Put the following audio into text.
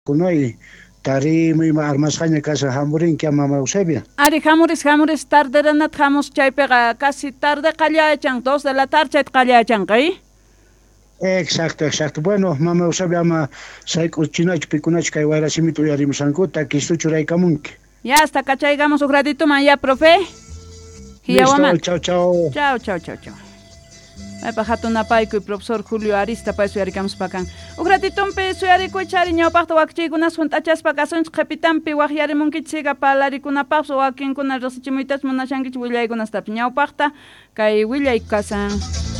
kunay tarimi armasqaña casa hamurinki mama Eusebia. Ari hamuris tarderanat hamus chaypega casi tarde qallachan 2 de la tarde qallachan qay. Exacto. Bueno, mama Eusebia ama sayk'uchinach pikunach kay wayrasimitu yarimusankuta kistuchuraykamunki. Ya hasta cachaygamos un ratito más ya, profe. Listo, chao. Chao. Ay, hatunapayku profesor Julio Arista pa suyarikamos pakan. Un ratito pe suyarikuchari ñawpaqta wakchiykunas hunt'achaspa kasunchik qhipitanpi waqyarimunkichika palarikunapaq wakinkuna riqsichimuytas munashankichik willaykunastapi ñawpaqta kay willay kasan.